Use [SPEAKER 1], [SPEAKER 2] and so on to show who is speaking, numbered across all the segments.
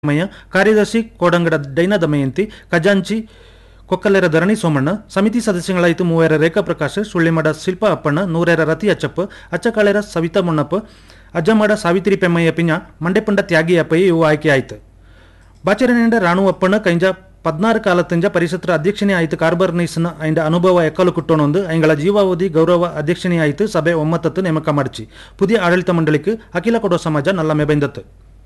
[SPEAKER 1] ಮಯ್ಯ ಕಾರ್ಯದರ್ಶಿ ಕೋಡಂಗಡ ಡೈನ ದಮಯಂತಿ ಖಜಾಂಚಿ ಕೊಕ್ಕಲೆರ ಧರಣಿ ಸೋಮಣ್ಣ ಸಮಿತಿ ಸದಸ್ಯಗಳಾಯಿತು ಮೂವರ ರೇಖಾ ಪ್ರಕಾಶ್ ಸುಳ್ಳಿಮಡ ಶಿಲ್ಪ ಅಪ್ಪಣ್ಣ ನೂರೇರ ರತಿ ಅಚ್ಚಪ್ಪ ಅಚ್ಚಕಾಳೆರ ಸವಿತಾ ಮುನ್ನಪ್ಪ ಅಜ್ಜಮಾಡ ಸಾವಿತ್ರಿ ಪೆಮ್ಮಯ್ಯ ಪಿಂಜ ಮಂಡೆಪಂಡ ತ್ಯಾಗಿ ಅಪ್ಪಯ್ಯ ಇವು ಆಯ್ಕೆಯಾಯಿತು ಬಾಚರಣೆಂಡ ರಾಣು ಅಪ್ಪಣ್ಣ ಕೈಂಜ 16 ಕಾಲತ್ತಂಜ ಪರಿಷತ್ತರ ಅಧ್ಯಕ್ಷನೇ ಆಯಿತು ಕಾರ್ಬರ್ ನೀಸ್ನ ಐಂಡ ಅನುಭವ ಎಕ್ಕಲು ಕುಟ್ಟೋಣೊಂದು ಐಂಗಳ ಜೀವಾವಧಿ ಗೌರವ ಅಧ್ಯಕ್ಷನೇ ಆಯಿತು ಸಭೆ 9 ನೇಮಕ ಮಾಡಿಸಿ ಪುದಿಯ ಆಡಳಿತ ಮಂಡಳಿಗೆ ಅಖಿಲ ಕೊಡೋ ಸಮಾಜ ನಲ್ಲಮೆ ಬೆಂದತ್ತು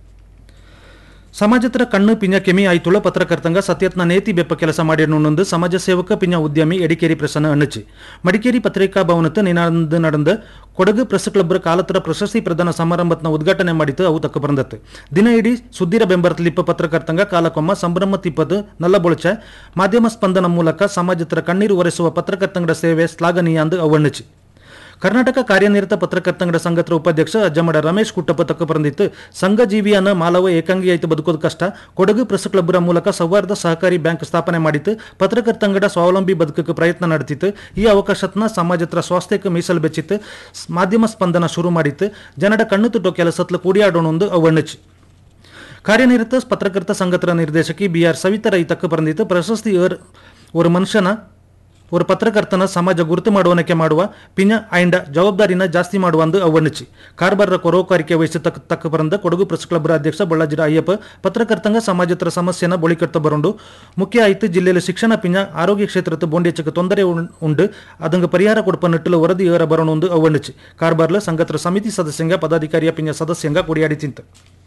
[SPEAKER 1] ಸಮಾಜತ್ರ ಕಣ್ಣು ಪಿಂಜ ಕೆಮಿ ಆಯ್ತುಳ ಪತ್ರಕರ್ತಂಗ ಸತ್ಯತ್ನ ನೇತಿ ಬೆಪ್ಪ ಕೆಲಸ ಮಾಡಿನೊಂದು ಸಮಾಜ ಸೇವಕ ಪಿಂಜ ಉದ್ಯಮಿ ಎಡಿಕೇರಿ ಪ್ರಸನ್ನ ಅಣ್ಣಚಿ ಮಡಿಕೇರಿ ಪತ್ರಿಕಾ ಭವನತ್ತು ನಿನಾಂದು ನಡೆದ ಕೊಡಗು ಪ್ರೆಸ್ ಕ್ಲಬ್ರ ಕಾಲತ್ರ ಪ್ರಶಸ್ತಿ ಪ್ರದಾನ ಸಮಾರಂಭತ್ನ ಉದ್ಘಾಟನೆ ಮಾಡಿತು ಅವು ತಕ್ಕ ಬಂದತ್ತು ದಿನ ಇಡೀ ಸುದ್ದಿರ ಬೆಂಬರತಲಿಪ್ಪ ಪತ್ರಕರ್ತಂಗ ಕಾಲಕೊಮ್ಮ ಸಂಭ್ರಮ ತಿಪ್ಪದು ನಲ್ಲಬೊಳಚ ಮಾಧ್ಯಮ ಸ್ಪಂದನ ಮೂಲಕ ಸಮಾಜತ್ರ ಕಣ್ಣೀರು ಒರೆಸುವ ಪತ್ರಕರ್ತಂಗಡ ಸೇವೆ ಶ್ಲಾಘನೀಯ ಅಂದು ಅವಣ್ಣಚಿ ಕರ್ನಾಟಕ ಕಾರ್ಯನಿರತ ಪತ್ರಕರ್ತಂಗಡ ಸಂಘತ್ರ ಉಪಾಧ್ಯಕ್ಷ ಅಜ್ಜಮಡ ರಮೇಶ್ ಕುಟ್ಟಪ್ಪ ತಕ್ಕ ಬಂದಿತ್ತು ಸಂಘ ಜೀವಿಯನ್ನ ಮಾಲವ ಏಕಾಂಗಿ ಆಯ್ತು ಬದುಕೋದು ಕಷ್ಟ ಕೊಡಗು ಪ್ರೆಸ್ ಕ್ಲಬ್ರ ಮೂಲಕ ಸೌಹಾರ್ದ ಸಹಕಾರಿ ಬ್ಯಾಂಕ್ ಸ್ಥಾಪನೆ ಮಾಡಿತ್ತು ಪತ್ರಕರ್ತಂಗಡ ಸ್ವಾವಲಂಬಿ ಬದುಕಕ್ಕೆ ಪ್ರಯತ್ನ ನಡೆದಿತ್ತು ಈ ಅವಕಾಶತ್ನ ಸಮಾಜತ್ರ ಸ್ವಾಸ್ಥ್ಯಕ್ಕೆ ಮೀಸಲು ಬೆಚ್ಚಿತ್ತು ಮಾಧ್ಯಮ ಸ್ಪಂದನ ಶುರು ಮಾಡಿತ್ತು ಜನಡ ಕಣ್ಣು ತುಟ್ಟೋ ಕೆಲಸತ್ಲು ಕೂಡಿಯಾಡೋಣೊಂದು ಅವಣ್ಣಚಿ ಕಾರ್ಯನಿರತ ಪತ್ರಕರ್ತ ಸಂಘತ್ರ ನಿರ್ದೇಶಕಿ BR ಸವಿತಾ ರೈ ತಕ್ಕ ಬಂದಿತ್ತು ಪ್ರಶಸ್ತಿ ஒரு ಮನುಷ್ಯನ ஒரு ಪತ್ರಕರ್ತನ ಸಮಾಜ ಗುರುತು ಮಾಡುವನಕ್ಕೆ ಮಾಡುವ ಪಿಂಜ ಐಂಡ ಜವಾಬ್ದಾರಿನ ಜಾಸ್ತಿ ಮಾಡುವಂದು ಅವಣ್ಣಚಿ ಕಾರ್ಬಾರ ಕೊರೋಕಾರಿಕೆ ವಹಿಸಿ ತಕ್ಕ ಬರಂದ ಕೊಡಗು ಪ್ರೆಸ್ ಕ್ಲಬ್ರ ಅಧ್ಯಕ್ಷ ಬಳ್ಳಾಜಿರ ಅಯ್ಯಪ್ಪ ಪತ್ರಕರ್ತಂಗ ಸಮಾಜತ್ರ ಸಮಸ್ಯೆನ ಬೊಳಿಕಟ್ಟ ಬರೋಂಡು ಮುಖ್ಯ ಆಯ್ತು ಜಿಲ್ಲೆಯಲ್ಲಿ ಶಿಕ್ಷಣ ಪಿಂಜ ಆರೋಗ್ಯ ಕ್ಷೇತ್ರಕ್ಕೆ ಬೊಂಡೆಚ್ಚಕ್ಕೆ ತೊಂದರೆ ಉಂಡು ಅದಂಗ ಪರಿಹಾರ ಕೊಡಪ ನಿಟ್ಟಲು ವರದಿ ಏರ ಬರೋಣೊಂದು ಅವಣ್ಣಚಿ ಕಾರ್ಬಾರ್ಲ ಸಂಘತ್ರ ಸಮಿತಿ ಸದಸ್ಯಂಗ ಪದಾಧಿಕಾರಿಯ ಪಿಂಜ ಸದಸ್ಯಂಗ ಕುಡಿಯಾಡಿ ತಿಂತ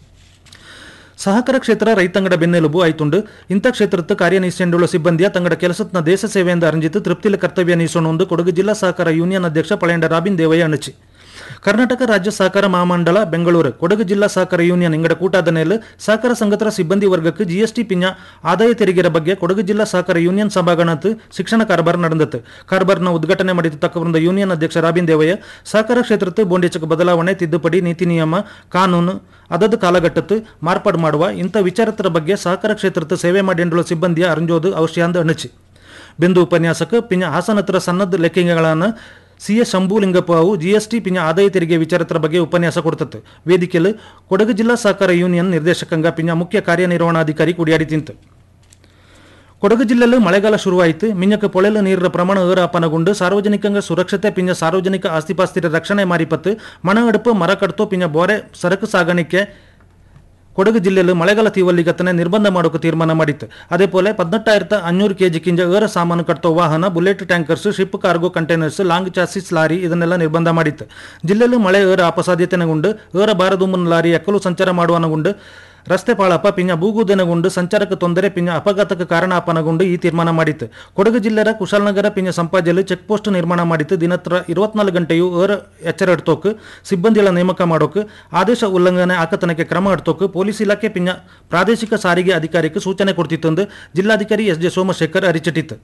[SPEAKER 1] ಸಹಕಾರ ಕ್ಷೇತ್ರ ರೈತಂಗಡ ಬೆನ್ನೆಲುಬು ಆಯ್ತುಂಡು ಇಂಥ ಕ್ಷೇತ್ರಕ್ಕೆ ಕಾರ್ಯನಿರ್ವಹಿಸಿಕೊಳ್ಳುವ ಸಿಬ್ಬಂದಿಯ ತಂಗಡ ಕೆಲಸತ್ನ ದೇಶ ಸೇವೆಯಿಂದ ಅರಂಜಿತು ತೃಪ್ತಿಲ ಕರ್ತವ್ಯ ನೀಸೋಣೊಂದು ಕೊಡಗು ಜಿಲ್ಲಾ ಸಹಕಾರ ಯೂನಿಯನ್ ಅಧ್ಯಕ್ಷ ಪಳೆಂಡ ರಾಬಿನ್ ದೇವಯ್ಯ ಅಣಚಿ ಕರ್ನಾಟಕ ರಾಜ್ಯ ಸಹಕಾರ ಮಹಾಮಂಡಲ ಬೆಂಗಳೂರು ಕೊಡಗು ಜಿಲ್ಲಾ ಸಹಕಾರ ಯೂನಿಯನ್ ಇಂಗಡ ಕೂಟಾದ ನೆಲೆ ಸಹಕಾರ ಸಂಘತರ ಸಿಬ್ಬಂದಿ ವರ್ಗಕ್ಕೆ GST ಪಿಂಜ ಆದಾಯ ತೆರಿಗೆರ ಬಗ್ಗೆ ಕೊಡಗು ಜಿಲ್ಲಾ ಸಹಕಾರ ಯೂನಿಯನ್ ಸಭಾಂಗಣದ ಶಿಕ್ಷಣ ಕಾರ್ಬಾರ್ ನಡೆದತ್ತು ಕಾರ್ಬಾರ್ನ ಉದ್ಘಾಟನೆ ಮಾಡಿದ ತಕ್ಕ ಯೂನಿಯನ್ ಅಧ್ಯಕ್ಷ ರಾಬಿನ್ ದೇವಯ್ಯ ಸಹಕಾರ ಕ್ಷೇತ್ರಕ್ಕೆ ಬೋಂಡೆಚಕ ಬದಲಾವಣೆ ತಿದ್ದುಪಡಿ ನೀತಿ ನಿಯಮ ಕಾನೂನು ಅದದ ಕಾಲಘಟ್ಟತ್ತು ಮಾರ್ಪಾಡು ಮಾಡುವ ಇಂಥ ವಿಚಾರತರ ಬಗ್ಗೆ ಸಹಕಾರ ಕ್ಷೇತ್ರದ ಸೇವೆ ಮಾಡಿರುವ ಸಿಬ್ಬಂದಿಯ ಅರಂಜೋದು ಅವಶ್ಯ ಅಂದ ಅಣಚಿ ಬಿಂದು ಉಪನ್ಯಾಸಕ ಪಿಂಜ ಹಾಸನತ್ರ ಸನ್ನದ್ದ ಲೆಕ್ಕಿಂಗಗಳನ್ನು CS ಶಂಭುಲಿಂಗಪ್ಪ ಅವು GST ಪಿಂಜ ಆದಾಯ ತೆರಿಗೆ ವಿಚಾರತರ ಬಗ್ಗೆ ಉಪನ್ಯಾಸ ಕೊಡ್ತತ್ತು ವೇದಿಕೆಯಲ್ಲಿ ಕೊಡಗು ಜಿಲ್ಲಾ ಸಹಕಾರ ಯೂನಿಯನ್ ನಿರ್ದೇಶಕಂಗ ಪಿಂಜ ಮುಖ್ಯ ಕಾರ್ಯನಿರ್ವಹಣಾಧಿಕಾರಿ ಕುಡಿಯಾಡಿ ತಿಂತು ಕೊಡಗು ಜಿಲ್ಲೆಯಲ್ಲಿ ಮಳೆಗಾಲ ಶುರುವಾಯಿತು ಮಿಂಜಕ್ಕೆ ಪೊಳೆಲು ನೀರಿನ ಪ್ರಮಾಣ ಏರಾಪನಗೊಂಡು ಸಾರ್ವಜನಿಕಂಗ ಸುರಕ್ಷತೆ ಪಿಂಜ ಸಾರ್ವಜನಿಕ ಆಸ್ತಿಪಾಸ್ತಿರ ರಕ್ಷಣೆ ಮಾರಿಪತ್ತು ಮಣ ಅಡುಪು ಮರ ಕಡ್ತು ಪಿಂಜ ಬೋರೆ ಸರಕು ಸಾಗಾಣಿಕೆ ಕೊಡಗು ಜಿಲ್ಲೆಯಲ್ಲಿ ಮಳೆಗಾಲ ತೀವಲ್ಲಿಗತ್ತನೆ ನಿರ್ಬಂಧ ಮಾಡೋಕೆ ತೀರ್ಮಾನ ಮಾಡಿತ್ತು ಅದೇಪೋಲೆ 18,500 kg ಕಿಂಜ ಏರ ಸಾಮಾನು ಕಟ್ತೋ ವಾಹನ bullet tankers ship cargo containers long chassis lorry ಇದನ್ನೆಲ್ಲ ನಿರ್ಬಂಧ ಮಾಡಿತ್ತು ಜಿಲ್ಲೆಯಲ್ಲಿ ಮಳೆ ಏರ ಅಪಸಾಧ್ಯತೆನಗೊಂಡು ಏರ ಬಾರದುಮ್ಮನ ಲಾರಿ ಎಕ್ಕಲು ಸಂಚಾರ ಮಾಡುವನಗೊಂಡು ರಸ್ತೆ ಪಾಳಪ್ಪ ಪಿಂಜ ಬೂಗುದನಗೊಂಡು ಸಂಚಾರಕ್ಕೆ ತೊಂದರೆ ಪಿಂಜ ಅಪಘಾತಕ್ಕೆ ಕಾರಣ ಅಪನಗೊಂಡು ಈ ತೀರ್ಮಾನ ಮಾಡಿತ್ತು ಕೊಡಗು ಜಿಲ್ಲೆಯ ಕುಶಾಲನಗರ ಪಿಂಜ ಸಂಪಾಜಲ್ಲಿ ಚೆಕ್ ಪೋಸ್ಟ್ ನಿರ್ಮಾಣ ಮಾಡಿತ್ತು ದಿನತ್ರ 24 ಗಂಟೆಯೂ ಏರ ಎಚ್ಚರ ಇಡ್ತೋಕು ಸಿಬ್ಬಂದಿಗಳ ನೇಮಕ ಮಾಡೋಕೆ ಆದೇಶ ಉಲ್ಲಂಘನೆ ಆಕತನಕ್ಕೆ ಕ್ರಮ ಇಡ್ತೋಕು ಪೊಲೀಸ್ ಇಲಾಖೆ ಪಿಂಜ ಪ್ರಾದೇಶಿಕ ಸಾರಿಗೆ ಅಧಿಕಾರಿಗೆ ಸೂಚನೆ ಕೊಡ್ತಿತ್ತು ಜಿಲ್ಲಾಧಿಕಾರಿ SJ ಸೋಮಶೇಖರ್ ಅರಿಚಿಟ್ಟಿತ್ತು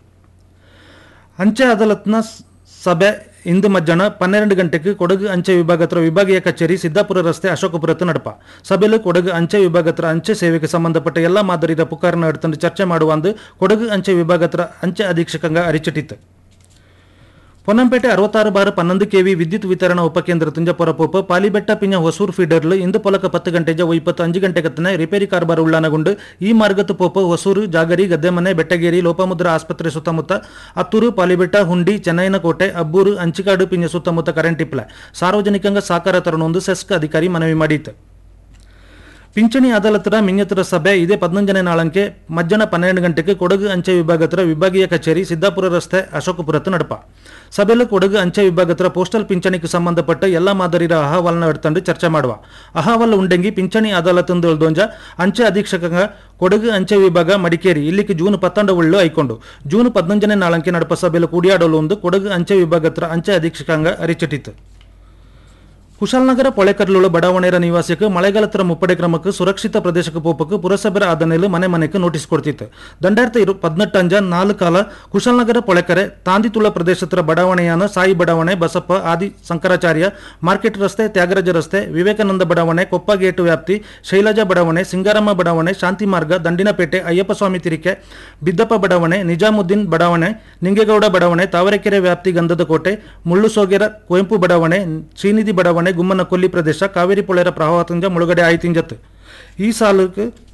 [SPEAKER 1] ಅಂಚೆ ಅದಾಲತ್ನ ಸಭೆ ಇಂದು ಮಧ್ಯಾಹ್ನ 12 ಗಂಟೆಗೆ ಕೊಡಗು ಅಂಚೆ ವಿಭಾಗತ್ರ ವಿಭಾಗೀಯ ಕಚೇರಿ ಸಿದ್ದಾಪುರ ರಸ್ತೆ ಅಶೋಕಪುರತ್ತು ನಡಪ ಸಭೆಯಲ್ಲಿ ಕೊಡಗು ಅಂಚೆ ವಿಭಾಗತ್ರ ಅಂಚೆ ಸೇವೆಗೆ ಸಂಬಂಧಪಟ್ಟ ಎಲ್ಲ ಮಾದರಿಯ ಪುಕಾರನ ಹಿಡ್ಕೊಂಡು ಚರ್ಚೆ ಮಾಡುವಂದು ಕೊಡಗು ಅಂಚೆ ವಿಭಾಗತ್ರ ಅಂಚೆ ಅಧೀಕ್ಷಕಂಗ ಅರಿಚಿಟ್ಟಿತ್ತು ಪೊನ್ನಂಪೇಟೆ 66/11 kV ವಿದ್ಯುತ್ ವಿತರಣಾ ಉಪಕೇಂದ್ರ ತುಂಜಪುರಪೋಪ ಪಾಲಿಬೆಟ್ಟ ಪಿಂಜ ಹೊಸೂರು ಫೀಡರ್ಲು ಇಂದು ಪೊಲಕ 10 ಗಂಟೆಜ 25 ಗಂಟೆಗತ್ತನೆ ರಿಪೇರಿ ಕಾರ್ಬಾರ್ ಉಳ್ಳಾನಗೊಂಡು ಈ ಮಾರ್ಗತ್ತು ಪೋಪ ಹೊಸೂರು ಜಾಗರಿ ಗದ್ದೆಮನೆ ಬೆಟ್ಟಗೇರಿ ಲೋಪಮುದ್ರ ಆಸ್ಪತ್ರೆ ಸುತ್ತಮುತ್ತ ಅತ್ತೂರು ಪಾಲಿಬೆಟ್ಟ ಹುಂಡಿ ಚೆನ್ನೈನಕೋಟೆ ಅಬ್ಬೂರು ಅಂಚಿಕಾಡು ಪಿಂಜ ಸುತ್ತಮುತ್ತ ಕರೆಂಟ್ ಇಪ್ಪಲ ಸಾರ್ವಜನಿಕಂಗ ಸಾಕಾರ ತರಣೊಂದು ಸೆಸ್ಕ್ ಅಧಿಕಾರಿ ಮನವಿ ಮಾಡಿತ್ತು ಪಿಂಚಣಿ ಅದಾಲತರ ಮಿಂಜತರ ಸಭೆ ಇದೇ 11ನೇ ನಾಳಂಕೆ ಮಧ್ಯಾಹ್ನ 12 ಗಂಟೆಗೆ ಕೊಡಗು ಅಂಚೆ ವಿಭಾಗತರ ವಿಭಾಗೀಯ ಕಚೇರಿ ಸಿದ್ದಾಪುರ ರಸ್ತೆ ಅಶೋಕಪುರತ್ತು ನಡಪ ಸಭೆಯಲ್ಲಿ ಕೊಡಗು ಅಂಚೆ ವಿಭಾಗತರ ಪೋಸ್ಟಲ್ ಪಿಂಚಣಿಗೆ ಸಂಬಂಧಪಟ್ಟ ಎಲ್ಲ ಮಾದರಿಯ ಅಹವಾಲ್ನ ಹಿಡ್ಕೊಂಡು ಚರ್ಚೆ ಮಾಡುವ ಅಹವಾಲ್ ಉಂಡೆಂಗಿ ಪಿಂಚಣಿ ಅದಾಲತಂದು ಉಳ್ದೊಂಜ ಅಂಚೆ ಅಧೀಕ್ಷಕಂಗ ಕೊಡಗು ಅಂಚೆ ವಿಭಾಗ ಮಡಿಕೇರಿ ಇಲ್ಲಿಗೆ ಜೂನ್ 12 ಉಳ್ಳು ಐಕೊಂಡು ಜೂನ್ 11ನೇ ನಾಳಂಕೆ ನಡಪ ಸಭೆಯಲ್ಲಿ ಕೂಡಿಯಾಡಲು ಒಂದು ಕೊಡಗು ಅಂಚೆ ವಿಭಾಗತ್ರ ಅಂಚೆ ಅಧೀಕ್ಷಕಂಗ ಅರಿಚಿಟ್ಟಿತ್ತು ಕುಶಾಲನಗರ ಪೊಳೆಕರ್ಲುಳ ಬಡಾವಣೆಯ ನಿವಾಸಿಗೆ ಮಳೆಗಾಲತರ ಮುಪ್ಪಡೆ ಕ್ರಮಕ್ಕೆ ಸುರಕ್ಷಿತ ಪ್ರದೇಶಕ್ಕೆ ಪೋಪಕ್ಕೆ ಪುರಸಭೆರ ಆದನೆಲು ಮನೆಗೆ ನೋಟಿಸ್ ಕೊಡ್ತಿತ್ತು 2018 ಅಂಜ 4 ಕಾಲ ಕುಶಾಲನಗರ ಪೊಳೆಕರೆ ತಾಂದಿತುಳ ಪ್ರದೇಶತರ ಬಡಾವಣೆಯಾನ ಸಾಯಿ ಬಡಾವಣೆ ಬಸಪ್ಪ ಆದಿ ಶಂಕರಾಚಾರ್ಯ ಮಾರ್ಕೆಟ್ ರಸ್ತೆ ತ್ಯಾಗರಾಜ ರಸ್ತೆ ವಿವೇಕಾನಂದ ಬಡಾವಣೆ ಕೊಪ್ಪ ಗೇಟ್ ವ್ಯಾಪ್ತಿ ಶೈಲಜಾ ಬಡಾವಣೆ ಸಿಂಗಾರಮ್ಮ ಬಡಾವಣೆ ಶಾಂತಿ ಮಾರ್ಗ ದಂಡಿನಪೇಟೆ ಅಯ್ಯಪ್ಪ ಸ್ವಾಮಿ ತಿರಿಕೆ ಬಿದ್ದಪ್ಪ ಬಡಾವಣೆ ನಿಜಾಮುದ್ದೀನ್ ಬಡಾವಣೆ ನಿಂಗೇಗೌಡ ಬಡಾವಣೆ ತಾವರೆಕೆರೆ ವ್ಯಾಪ್ತಿ ಗಂಧದ ಕೋಟೆ ಮುಳ್ಳುಸೋಗೆರ ಕುವೆಂಪು ಬಡಾವಣೆ ಶ್ರೀನಿಧಿ ಬಡಾವಣೆ ಗುಮ್ಮನಕೊಲ್ಲಿ ಪ್ರದೇಶ ಕಾವೇರಿ ಪೊಳೆರ ಪ್ರವಾಹದಿಂದ ಮುಳುಗಡೆ ಆಯ್ತಿಂಜತ್ತು ಈ ಸಾಲಕ್ಕೆ